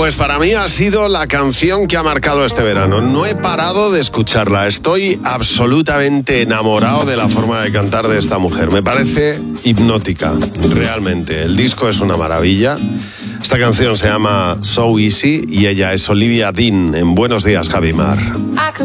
Pues para mí ha sido la canción que ha marcado este verano. No he parado de escucharla. Estoy absolutamente enamorado de la forma de cantar de esta mujer. Me parece hipnótica, realmente. El disco es una maravilla. Esta canción se llama So Easy y ella es Olivia Dean en Buenos Días, Javi Mar.